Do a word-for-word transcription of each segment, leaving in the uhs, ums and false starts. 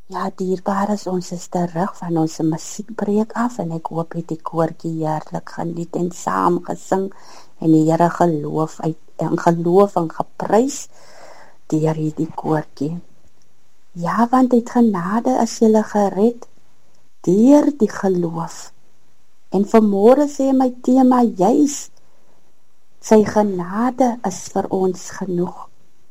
Ja, dierbares, ons is terug van ons musiekbreek af en ek hoop het die koortjie heerlik geniet en saam gesing en die Here geloof uit en geloof en geprys deur hierdie koortjie. Ja, want uit genade is julle gered deur die geloof. En vanmôre sê my tema juis sy genade is vir ons genoeg.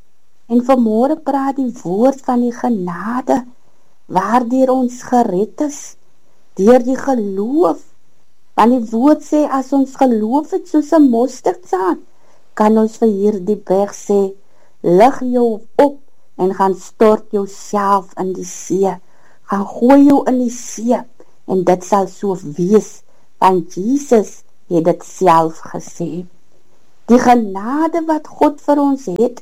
En vanmôre praat die woord van die genade waardeur ons gered is, deur die geloof. Want die woord sê, as ons geloof het soos 'n mosterdsaad, kan ons vir hierdie berg sê, lig jou op en gaan stort jouself in die see, gaan gooi jou in die see, en dit sal so wees, want Jesus het dit self gesê. Die genade wat God vir ons het,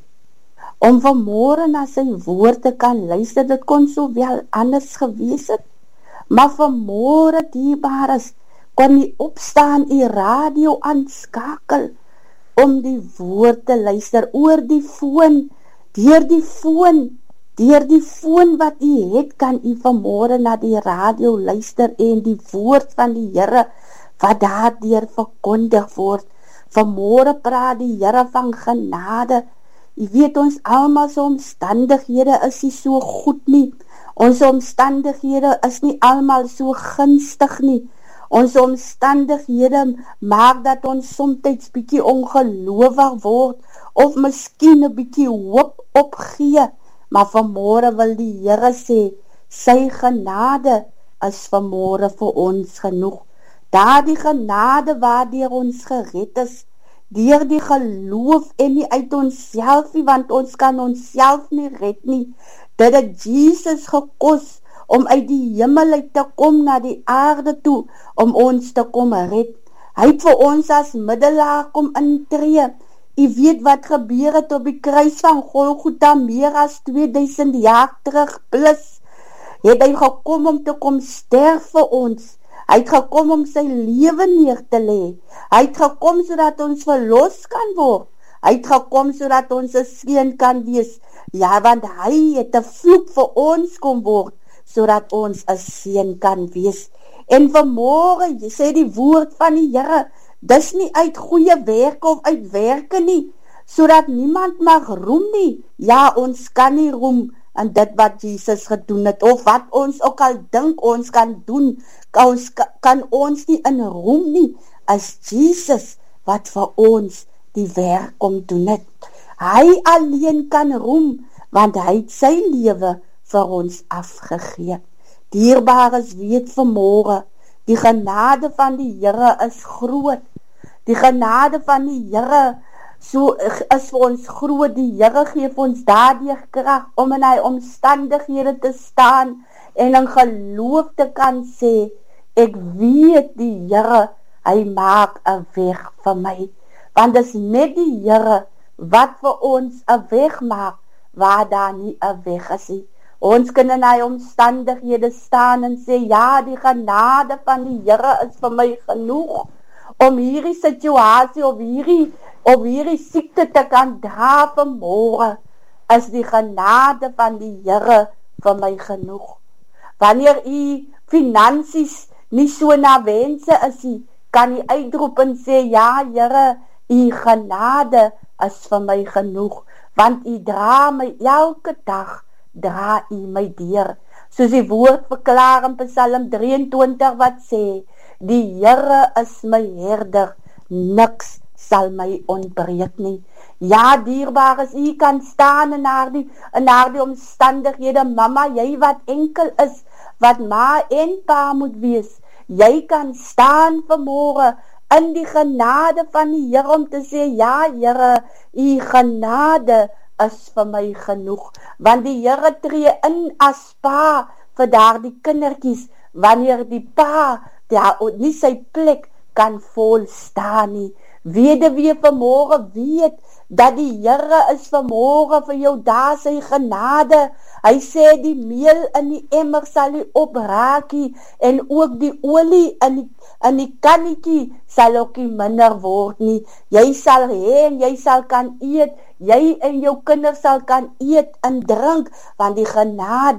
om vanmôre na sy woord te kan luister, dit kon sowel anders gewees het, maar vanmôre dierbares, kon jy opstaan, die radio aanskakel, om die woord te luister, oor die foon, deur die foon, deur die foon wat jy het, kan jy vanmôre na die radio luister, en die woord van die Here, wat daardeur verkondig word. Vanmôre praat die Here van genade. Jy weet, ons almal se omstandighede is nie so goed nie. Ons omstandighede is nie almal so gunstig nie. Ons omstandighede maak dat ons soms bietjie ongelowig word, of miskien 'n bietjie hoop opgee. Maar vanmôre wil die Here sê, sy genade is vanmôre vir ons genoeg. Daardie genade waardeur ons gered is, deur die geloof en nie uit onsself nie, want ons kan onsself nie red nie. Dit het Jesus gekos om uit die hemel uit te kom na die aarde toe, om ons te kom red. Hy het vir ons as middelaar kom intree. U weet wat gebeur het op die kruis van Golgotha, meer as tweeduisend jaar terug plus, het hy gekom om te kom sterf vir ons. Hy het gekom om sy lewe neer te lê. Hy het gekom sodat ons verlos kan word. Hy het gekom sodat ons 'n seun kan wees. Ja, want hy het 'n vloek vir ons kom word, sodat ons 'n seun kan wees. En vanmôre sê die woord van die Here, dis nie uit goeie werke of uit werke nie, sodat niemand mag roem nie. Ja, ons kan nie roem en dit wat Jesus gedoen het, of wat ons ook al dink ons kan doen, ons, kan ons nie in roem nie, as Jesus wat vir ons die werk kom doen het. Hy alleen kan roem, want hy het sy lewe vir ons afgegee. Dierbares, weet vanmôre, die genade van die Here is groot. Die genade van die Here so is vir ons groot. Die Here gee vir ons daardie krag om in hy omstandighede te staan en in geloof te kan sê, ek weet die Here, hy maak 'n weg vir my. Want dis net die Here wat vir ons 'n weg maak waar daar nie 'n weg is nie. Ons kan in hy omstandighede staan en sê, ja, die genade van die Here is vir my genoeg om hierdie situasie of hierdie of hierdie siekte te kan dra vanmôre, is die genade van die Here vir my genoeg. Wanneer u finansies nie so na wense is nie, kan u uitroep en sê, ja Here, u genade is vir my genoeg, want u dra my elke dag, dra u my deur. Soos die woord verklaar in Psalm drieëntwintig wat sê, die Here is my herder, niks sal my ontbreek nie. Ja, dierbares, u kan staan in haardie, in haardie omstandighede, mama, jy wat enkel is, wat ma en pa moet wees, jy kan staan vanmôre in die genade van die Here om te sê, ja Here, u genade is vir my genoeg, want die Here tree in as pa vir daardie kindertjies, wanneer die pa daar nie sy plek kan vol staan nie. Weduwee vanmôre weet dat die Here is vanmôre vir jou daar sy genade. Hy sê die meel in die emmer sal hy opraakie en ook die olie in die, in die kannetjie sal ook nie minder word nie. Jy sal hê en jy sal kan eet, jy en jou kinders sal kan eet en drink, want die genade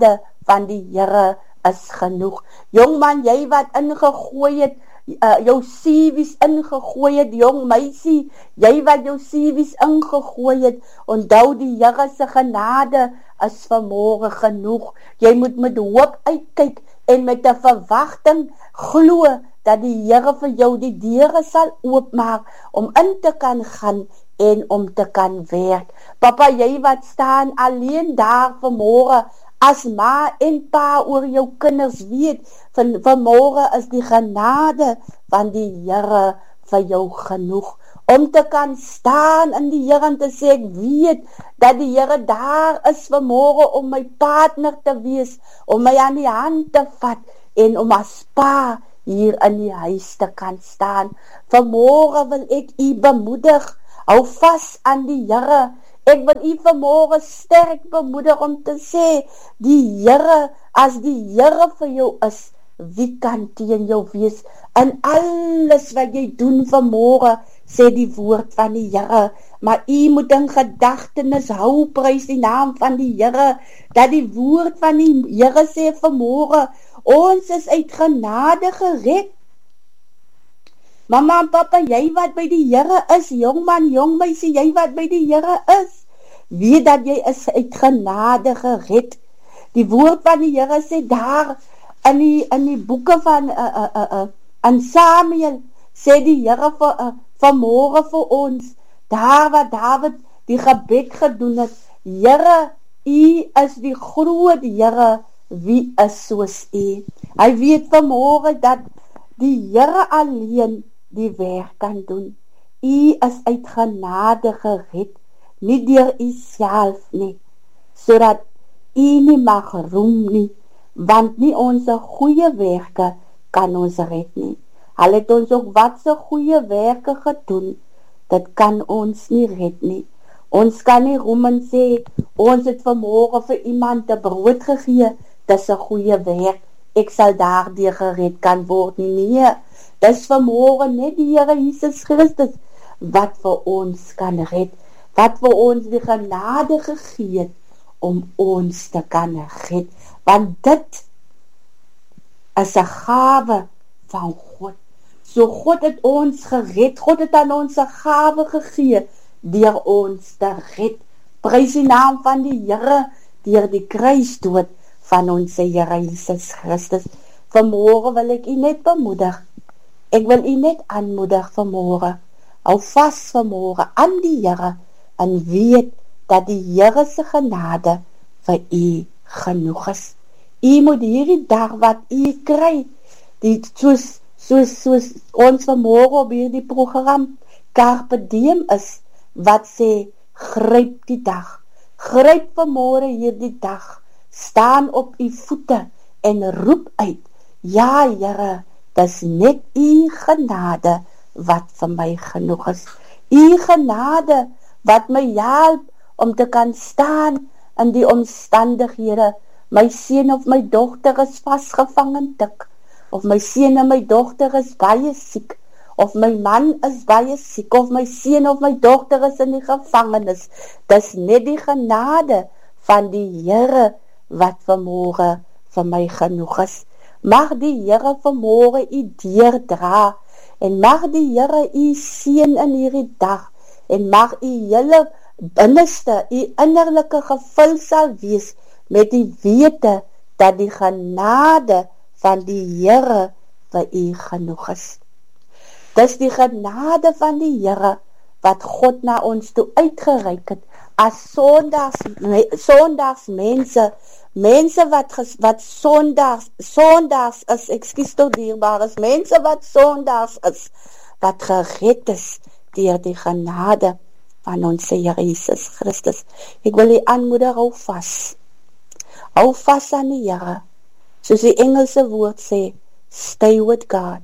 van die Here is genoeg. Jong man, jy wat ingegooi het, uh, jou C V's ingegooi het, jong meisie, jy wat jou C V's ingegooi het, onthou die Here se genade is vanmôre genoeg. Jy moet met hoop uitkyk en met 'n verwagting glo dat die Here vir jou die deure sal oopmaak om in te kan gaan en om te kan werk. Papa, jy wat staan alleen daar vanmôre, as ma en pa oor jou kinders weet, van vanmôre is die genade van die Here vir jou genoeg, om te kan staan in die Here en te sê, ek weet dat die Here daar is vanmôre om my partner te wees, om my aan die hand te vat, en om as pa hier in die huis te kan staan. Vanmôre wil ek u bemoedig, hou vas aan die Here. Ek wil u vanmôre sterk bemoedig om te sê, die Here, as die Here vir jou is, wie kan teen jou wees? In alles wat jy doen vanmôre, sê die woord van die Here, maar u moet in gedagtenis hou, prys die naam van die Here, dat die woord van die Here sê vanmôre, ons is uit genade gered. Mama en papa, jy wat by die Here is, jong man, jong meisie, jy wat by die Here is, weet dat jy is uit genade gered. Die woord van die Here sê daar, in die, in die boeke van, uh, uh, uh, uh, in Samuel, sê die Here vir, uh, vanmôre vir ons, daar wat David die gebed gedoen het, Here, u is die groot Here, wie is soos u? Hy weet vanmôre dat die Here alleen die werk kan doen. U is uit genade gered, nie deur u self nie, sodat u nie mag roem nie, want nie ons goeie werke kan ons red nie. Al het ons ook wat se goeie werke gedoen, dit kan ons nie red nie. Ons kan nie roem en sê, ons het vanmôre vir iemand 'n brood gegee, dis 'n goeie werk, ek sal daardeur gered kan word nie. Nee, dis vanmôre net die Here Jesus Christus wat vir ons kan red, wat vir ons die genade gegee het om ons te kan red, want dit is 'n gawe van God. So God het ons gered, God het aan ons 'n gawe gegee deur ons te red. Prys die naam van die Here deur die kruisdood van ons Here Jesus Christus. Vanmôre wil ek u net bemoedig. Ek wil u net aanmoedig vanmôre. Hou vas vanmôre aan die Here en weet dat die Here se genade vir u genoeg is. U moet hierdie dag wat u kry, die soos soos soos ons vanmôre op hierdie program Carpe Diem is, wat sê, gryp die dag, gryp vanmôre hierdie dag, staan op u voete en roep uit, ja Here, dis net u genade wat vir my genoeg is, u genade wat my help om te kan staan in die omstandighede. My seun of my dogter is vasgevang in tik, of my seun en my dogter is baie siek, of my man is baie siek, of my seun of my dogter is in die gevangenis. Dis net die genade van die Here wat vanmôre vir my genoeg is. Mag die Here vanmôre u deurdra, en mag die Here u seën in hierdie dag, en mag u hele binneste, u innerlike gevul sal wees met die wete dat die genade van die Here vir u genoeg is. Dis die genade van die Here wat God na ons toe uitgereik het as sondags, sondags mense, mense wat, wat sondags, sondags is, ekskuus tog dierbaar is, mense wat sondags is, wat gered is deur die genade van ons Here Jesus Christus. Ek wil u aanmoedig, hou vas. Hou vas aan die Here. Soos die Engelse woord sê, stay with God.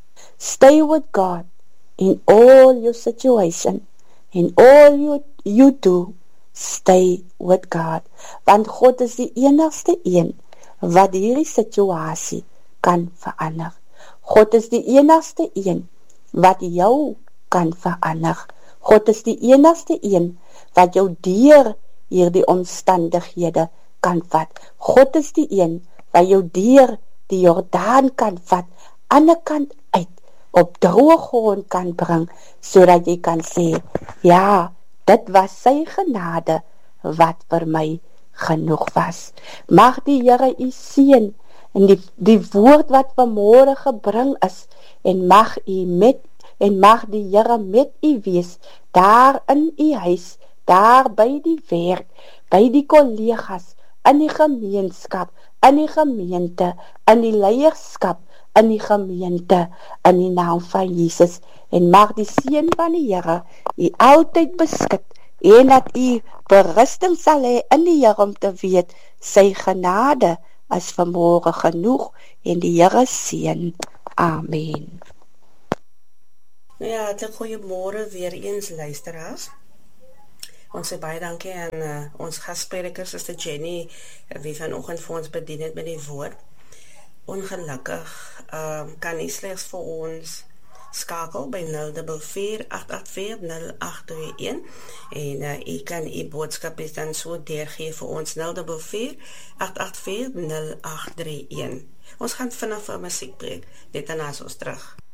Stay with God in all your situation. In all you, you do, stay with God. Want God is die enigste een wat hierdie situasie kan verander. God is die enigste een wat jou kan verander. God is die enigste een wat jou deur hierdie omstandighede kan vat. God is die een wat jou deur die Jordaan kan vat, ander kant uit, op droë grond kan bring, sodat jy kan sê, ja, dit was sy genade, wat vir my genoeg was. Mag die Here u seën, en die, die woord wat vanmôre gebring is, en mag u met, en mag die Here met u wees, daar in u huis, daar by die werk, by die kollegas, in die gemeenskap, in die gemeente, in die leierskap, in die gemeente, in die naam van Jesus, en mag die seën van die Here u altyd beskik, en dat u berusting sal hê in die Here om te weet, sy genade is vanmôre genoeg, en die Here seën. Amen. Nou ja, het goeiemôre weer eens luisteraars. Ons sê baie dankie aan uh, ons gastspreker, Suster Jenny, wie vanoggend vir ons bedien het met die woord. Ongelukkig uh, kan u slegs vir ons skakel by nul vier vier agt agt vier nul agt twee een en uh, u kan u boodskap dan so deurgee vir ons nul vier vier agt agt vier nul agt drie een. Ons gaan vinnig vir 'n musiekbreek, net daarna is ons terug.